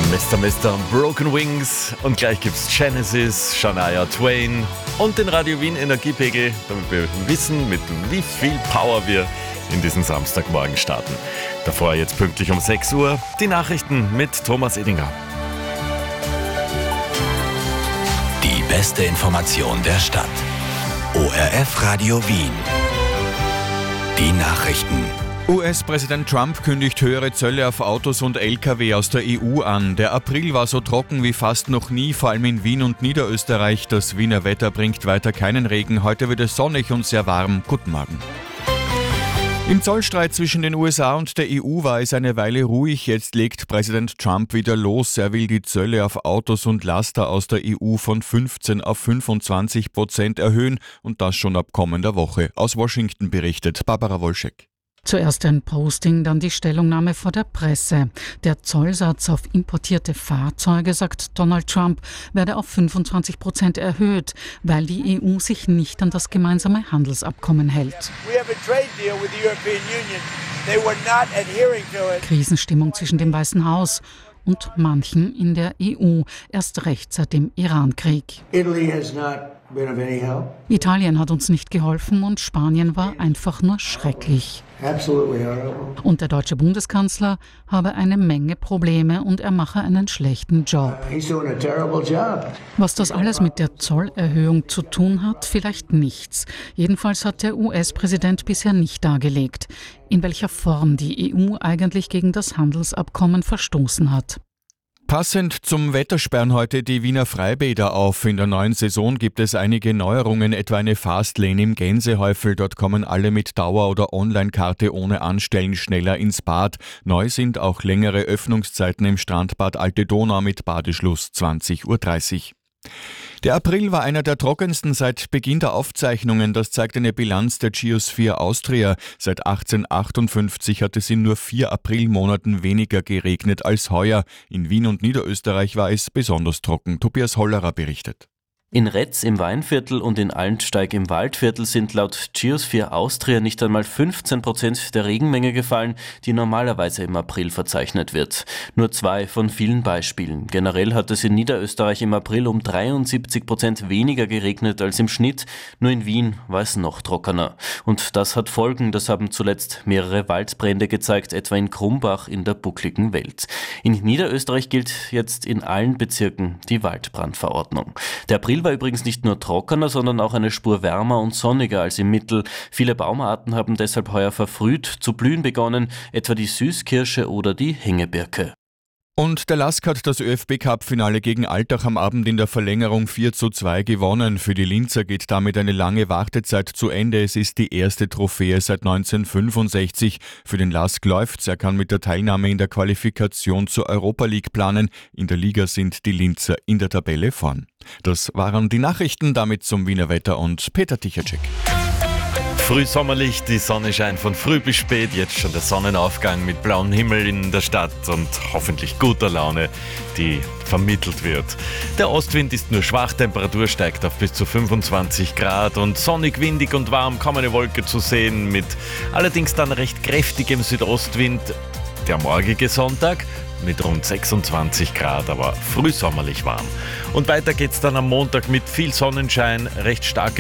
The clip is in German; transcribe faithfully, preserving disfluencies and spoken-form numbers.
Mister Mister und Broken Wings und gleich gibt's Genesis, Shania Twain und den Radio Wien Energiepegel, damit wir wissen, mit wie viel Power wir in diesen Samstagmorgen starten. Davor jetzt pünktlich um sechs Uhr die Nachrichten mit Thomas Edinger. Die beste Information der Stadt. O R F Radio Wien. Die Nachrichten. U S-Präsident Trump kündigt höhere Zölle auf Autos und L K W aus der E U an. Der April war so trocken wie fast noch nie, vor allem in Wien und Niederösterreich. Das Wiener Wetter bringt weiter keinen Regen. Heute wird es sonnig und sehr warm. Guten Morgen. Im Zollstreit zwischen den U S A und der E U war es eine Weile ruhig. Jetzt legt Präsident Trump wieder los. Er will die Zölle auf Autos und Laster aus der E U von fünfzehn auf fünfundzwanzig Prozent erhöhen und das schon ab kommender Woche. Aus Washington berichtet Barbara Wolschek. Zuerst ein Posting, dann die Stellungnahme vor der Presse. Der Zollsatz auf importierte Fahrzeuge, sagt Donald Trump, werde auf fünfundzwanzig Prozent erhöht, weil die E U sich nicht an das gemeinsame Handelsabkommen hält. Krisenstimmung zwischen dem Weißen Haus und manchen in der E U, erst recht seit dem Irankrieg. Italien hat uns nicht geholfen und Spanien war einfach nur schrecklich. Und der deutsche Bundeskanzler habe eine Menge Probleme und er mache einen schlechten Job. Was das alles mit der Zollerhöhung zu tun hat, vielleicht nichts. Jedenfalls hat der U S-Präsident bisher nicht dargelegt, in welcher Form die E U eigentlich gegen das Handelsabkommen verstoßen hat. Passend zum Wetter sperren heute die Wiener Freibäder auf. In der neuen Saison gibt es einige Neuerungen, etwa eine Fastlane im Gänsehäufel. Dort kommen alle mit Dauer- oder Online-Karte ohne Anstellen schneller ins Bad. Neu sind auch längere Öffnungszeiten im Strandbad Alte Donau mit Badeschluss zwanzig Uhr dreißig. Der April war einer der trockensten seit Beginn der Aufzeichnungen. Das zeigt eine Bilanz der Geosphere Austria. Seit achtzehnhundertachtundfünfzig hat es in nur vier Aprilmonaten weniger geregnet als heuer. In Wien und Niederösterreich war es besonders trocken. Tobias Hollerer berichtet. In Retz im Weinviertel und in Allensteig im Waldviertel sind laut Geosphere Austria nicht einmal fünfzehn Prozent der Regenmenge gefallen, die normalerweise im April verzeichnet wird. Nur zwei von vielen Beispielen. Generell hat es in Niederösterreich im April um dreiundsiebzig Prozent weniger geregnet als im Schnitt. Nur in Wien war es noch trockener. Und das hat Folgen, das haben zuletzt mehrere Waldbrände gezeigt, etwa in Krumbach in der buckligen Welt. In Niederösterreich gilt jetzt in allen Bezirken die Waldbrandverordnung. Der April war übrigens nicht nur trockener, sondern auch eine Spur wärmer und sonniger als im Mittel. Viele Baumarten haben deshalb heuer verfrüht zu blühen begonnen, etwa die Süßkirsche oder die Hängebirke. Und der Lask hat das ÖFB-Cup-Finale gegen Altach am Abend in der Verlängerung vier zu zwei gewonnen. Für die Linzer geht damit eine lange Wartezeit zu Ende. Es ist die erste Trophäe seit neunzehnhundertfünfundsechzig. Für den Lask läuft's. Er kann mit der Teilnahme in der Qualifikation zur Europa League planen. In der Liga sind die Linzer in der Tabelle vorn. Das waren die Nachrichten, damit zum Wiener Wetter und Peter Tichacek. Frühsommerlich, die Sonne scheint von früh bis spät, jetzt schon der Sonnenaufgang mit blauem Himmel in der Stadt und hoffentlich guter Laune, die vermittelt wird. Der Ostwind ist nur schwach, Temperatur steigt auf bis zu fünfundzwanzig Grad und sonnig, windig und warm, kaum eine Wolke zu sehen, mit allerdings dann recht kräftigem Südostwind. Der morgige Sonntag mit rund sechsundzwanzig Grad, aber frühsommerlich warm. Und weiter geht's dann am Montag mit viel Sonnenschein, recht starke